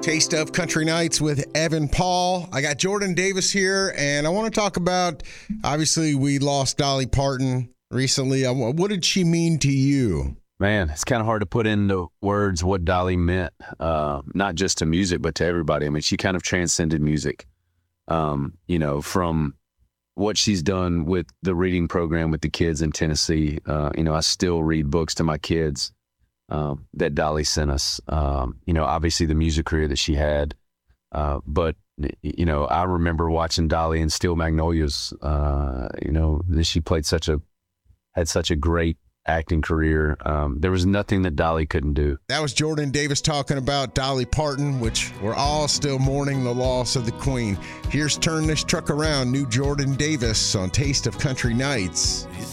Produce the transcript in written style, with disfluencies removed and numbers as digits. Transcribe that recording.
Taste of Country Nights with Evan Paul. I got Jordan Davis here, and I want to talk about, obviously, we lost Dolly Parton recently. What did she mean to you? Man, it's kind of hard to put into words what Dolly meant, not just to music, but to everybody. I mean, she kind of transcended music, from what she's done with the reading program with the kids in Tennessee. I still read books to my kids that Dolly sent us. Obviously the music career that she had. But I remember watching Dolly in Steel Magnolias. She had such a great acting career. There was nothing that Dolly couldn't do. That was Jordan Davis talking about Dolly Parton, which we're all still mourning the loss of the Queen. Here's Turn This Truck Around, new Jordan Davis on Taste of Country Nights.